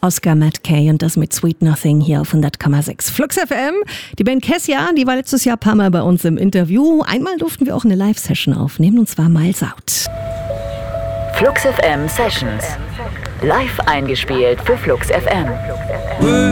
Oscar Matkay und das mit Sweet Nothing hier auf 100,6 Flux FM. Die Band Kessia, die war letztes Jahr ein paar Mal bei uns im Interview. Einmal durften wir auch eine Live-Session aufnehmen, und zwar Miles Out. Flux FM Sessions. Live eingespielt für Flux FM.